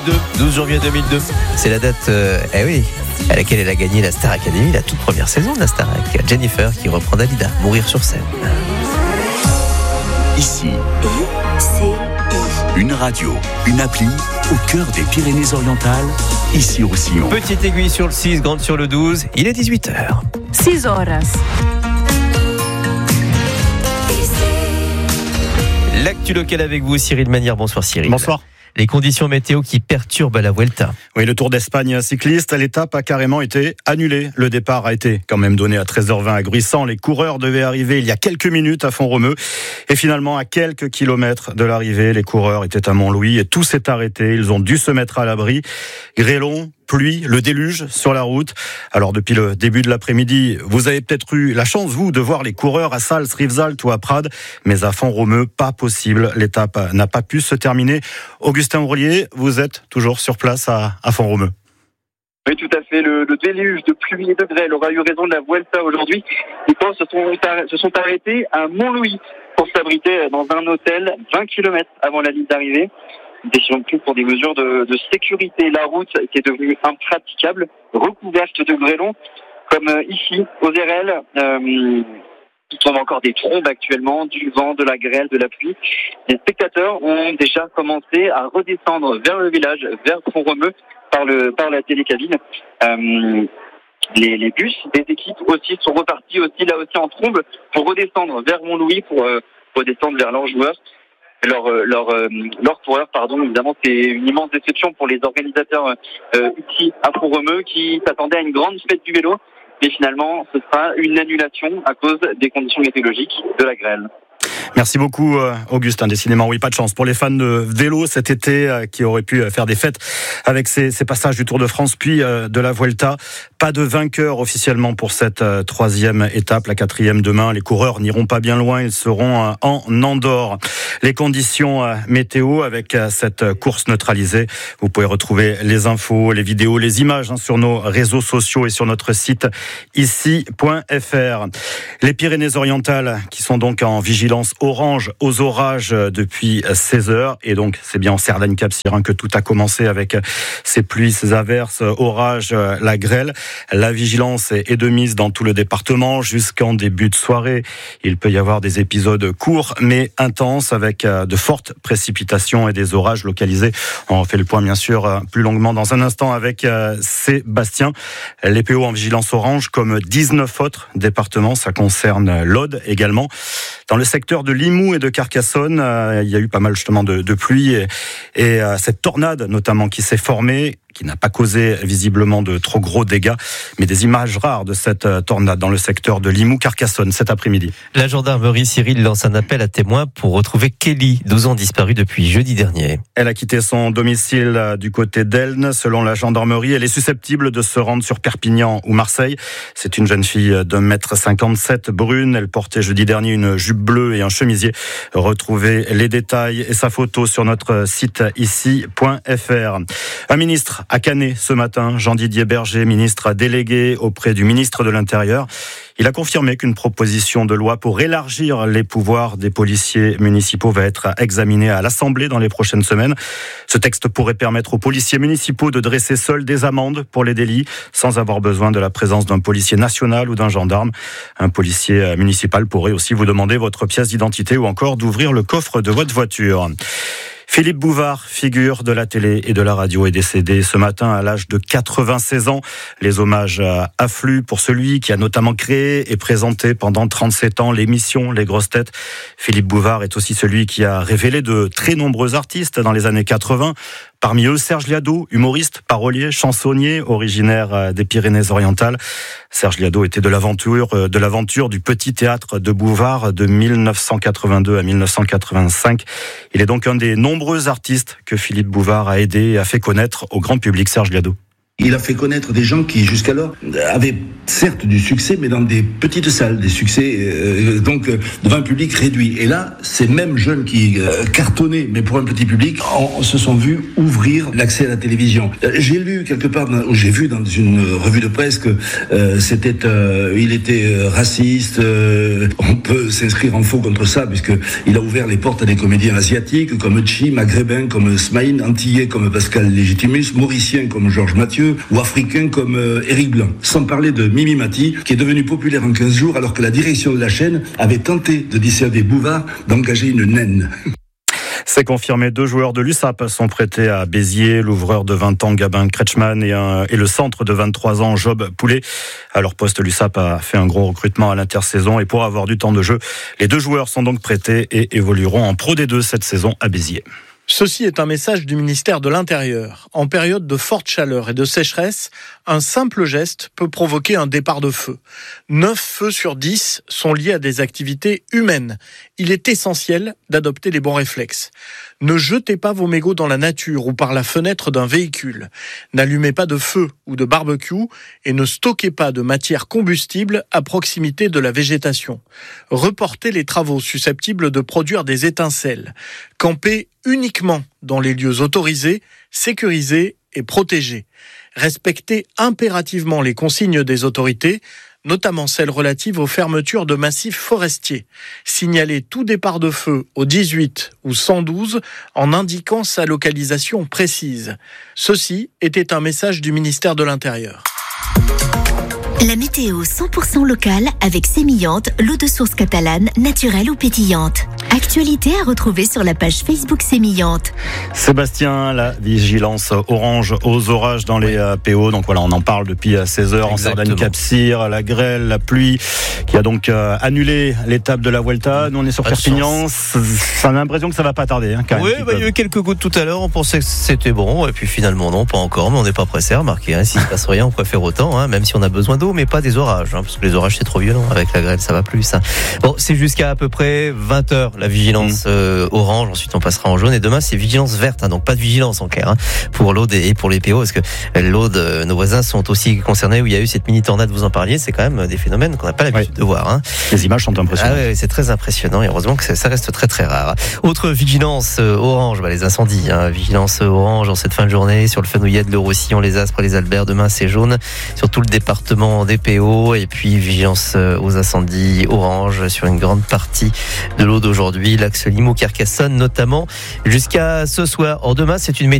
2002, 12 janvier 2002. C'est la date à laquelle elle a gagné la Star Academy, la toute première saison de la Star Academy. Jennifer qui reprend Dalida, Mourir sur scène. Ici, une radio, une appli au cœur des Pyrénées-Orientales, ici au Roussillon. Petite aiguille sur le 6, grande sur le 12, il est 18h. 6 horas. L'actu locale avec vous, Cyril Manière. Bonsoir Cyril. Bonsoir. Les conditions météo qui perturbent la Vuelta. Oui, le Tour d'Espagne cycliste, l'étape a carrément été annulée. Le départ a été quand même donné à 13h20 à Gruissant. Les coureurs devaient arriver il y a quelques minutes à Font-Romeu. Et finalement, à quelques kilomètres de l'arrivée, les coureurs étaient à Montlouis et tout s'est arrêté. Ils ont dû se mettre à l'abri. Grêlons, pluie, le déluge sur la route. Alors depuis le début de l'après-midi, vous avez peut-être eu la chance, vous, de voir les coureurs à Sals, Rivesaltes ou à Prades, mais à Font-Romeu, pas possible. L'étape n'a pas pu se terminer. Augustin Ourlier, vous êtes toujours sur place à Font-Romeu. Oui, tout à fait. Le déluge de pluie et de grêle aura eu raison de la Vuelta aujourd'hui. Les coureurs se sont arrêtés à Montlouis pour s'abriter dans un hôtel 20 km avant la ligne d'arrivée. Décision de prise pour des mesures de sécurité. La route qui est devenue impraticable, recouverte de grêlons, comme ici, aux RL. Il tombe encore des trombes actuellement, du vent, de la grêle, de la pluie. Les spectateurs ont déjà commencé à redescendre vers le village, vers Font-Romeu, par la télécabine. Les bus des équipes aussi sont repartis là aussi en trombe pour redescendre vers Montlouis, pour redescendre vers leurs joueurs. Leurs coureurs, évidemment, c'est une immense déception pour les organisateurs ici à Font-Romeu qui s'attendaient à une grande fête du vélo, mais finalement, ce sera une annulation à cause des conditions météorologiques de la grêle. Merci beaucoup Augustin. Décidément, oui, pas de chance pour les fans de vélo cet été qui auraient pu faire des fêtes avec ces passages du Tour de France puis de la Vuelta. Pas de vainqueur officiellement pour cette troisième étape, la quatrième demain. Les coureurs n'iront pas bien loin, ils seront en Andorre. Les conditions météo avec cette course neutralisée. Vous pouvez retrouver les infos, les vidéos, les images sur nos réseaux sociaux et sur notre site ici.fr. Les Pyrénées-Orientales qui sont donc en vigilance orange aux orages depuis 16h. Et donc, c'est bien en Cerdagne-Cap-Cirin que tout a commencé avec ces pluies, ces averses, orages, la grêle. La vigilance est de mise dans tout le département jusqu'en début de soirée. Il peut y avoir des épisodes courts mais intenses avec de fortes précipitations et des orages localisés. On fait le point, bien sûr, plus longuement dans un instant avec Sébastien. Les PO en vigilance orange comme 19 autres départements. Ça concerne l'Aude également. Dans le secteur de Limoux et de Carcassonne, il y a eu pas mal justement de pluie et cette tornade notamment qui s'est formée, qui n'a pas causé visiblement de trop gros dégâts, mais des images rares de cette tornade dans le secteur de Limoux-Carcassonne cet après-midi. La gendarmerie, Cyril, lance un appel à témoins pour retrouver Kelly, 12 ans disparue depuis jeudi dernier. Elle a quitté son domicile du côté d'Elne. Selon la gendarmerie, elle est susceptible de se rendre sur Perpignan ou Marseille. C'est une jeune fille d'1m57 brune. Elle portait jeudi dernier une jupe bleue et un chemisier. Retrouvez les détails et sa photo sur notre site ici.fr. Un ministre à Canet ce matin, Jean-Didier Berger, ministre délégué auprès du ministre de l'Intérieur. Il a confirmé qu'une proposition de loi pour élargir les pouvoirs des policiers municipaux va être examinée à l'Assemblée dans les prochaines semaines. Ce texte pourrait permettre aux policiers municipaux de dresser seuls des amendes pour les délits sans avoir besoin de la présence d'un policier national ou d'un gendarme. Un policier municipal pourrait aussi vous demander votre pièce d'identité ou encore d'ouvrir le coffre de votre voiture. Philippe Bouvard, figure de la télé et de la radio, est décédé ce matin à l'âge de 96 ans. Les hommages affluent pour celui qui a notamment créé et présenté pendant 37 ans l'émission Les Grosses Têtes. Philippe Bouvard est aussi celui qui a révélé de très nombreux artistes dans les années 80. Parmi eux, Serge Liado, humoriste, parolier, chansonnier, originaire des Pyrénées-Orientales. Serge Liado était de l'aventure du Petit Théâtre de Bouvard de 1982 à 1985. Il est donc un des nombreux artistes que Philippe Bouvard a aidé et a fait connaître au grand public. Serge Liado. Il a fait connaître des gens qui jusqu'alors avaient certes du succès, mais dans des petites salles, des succès donc devant un public réduit. Et là, ces mêmes jeunes qui cartonnaient, mais pour un petit public, se sont vus ouvrir l'accès à la télévision. J'ai lu quelque part, j'ai vu dans une revue de presse que il était raciste. On peut s'inscrire en faux contre ça, puisque il a ouvert les portes à des comédiens asiatiques comme Chi, maghrébins comme Smaïn, antillais comme Pascal Légitimus, mauriciens comme Georges Mathieu, ou africains comme Éric Blanc. Sans parler de Mimi Mati, qui est devenu populaire en 15 jours, alors que la direction de la chaîne avait tenté de dissuader Bouvard d'engager une naine. C'est confirmé, 2 joueurs de l'USAP sont prêtés à Béziers, l'ouvreur de 20 ans Gabin Kretschmann et le centre de 23 ans Job Poulet. À leur poste, l'USAP a fait un gros recrutement à l'intersaison et pour avoir du temps de jeu, les 2 joueurs sont donc prêtés et évolueront en Pro D2 cette saison à Béziers. Ceci est un message du ministère de l'Intérieur. En période de forte chaleur et de sécheresse, un simple geste peut provoquer un départ de feu. 9 feux sur 10 sont liés à des activités humaines. Il est essentiel d'adopter les bons réflexes. Ne jetez pas vos mégots dans la nature ou par la fenêtre d'un véhicule. N'allumez pas de feu ou de barbecue et ne stockez pas de matière combustible à proximité de la végétation. Reportez les travaux susceptibles de produire des étincelles. Campez uniquement dans les lieux autorisés, sécurisés et protégés. Respectez impérativement les consignes des autorités, notamment celles relatives aux fermetures de massifs forestiers. Signalez tout départ de feu au 18 ou 112 en indiquant sa localisation précise. Ceci était un message du ministère de l'Intérieur. La météo 100% locale avec Sémillante, l'eau de source catalane, naturelle ou pétillante. Actualité à retrouver sur la page Facebook Sémillante. Sébastien, la vigilance orange aux orages dans les PO. Donc voilà, on en parle depuis 16 heures en Cerdagne-Cap-Sire, la grêle, la pluie qui a donc annulé l'étape de la Vuelta. Nous on est sur Perpignan. Ça a l'impression que ça va pas tarder. Quand même, il y a eu quelques gouttes tout à l'heure. On pensait que c'était bon et puis finalement non, pas encore. Mais on n'est pas pressé, remarquez. S'il se passe rien, on préfère autant. Même si on a besoin d'eau, mais pas des orages. Parce que les orages c'est trop violent. Avec la grêle, ça va plus. Bon, c'est jusqu'à à peu près 20 heures la vigilance orange. Ensuite on passera en jaune et demain c'est vigilance verte. Donc pas de vigilance en clair pour l'Aude et pour les PO, parce que l'Aude, nos voisins sont aussi concernés où il y a eu cette mini tornade. Vous en parliez, c'est quand même des phénomènes qu'on n'a pas l'habitude de voir. Les images sont impressionnantes. Ah ouais, c'est très impressionnant et heureusement que ça reste très très rare. Autre vigilance orange, les incendies. Vigilance orange en cette fin de journée sur le Fenouillet, le Roussillon, les Aspres, les Alberts. Demain c'est jaune sur tout le département des PO et puis vigilance aux incendies orange sur une grande partie de l'Aude aujourd'hui, l'axe Limoux-Carcassonne notamment jusqu'à ce soir. Or demain c'est une météo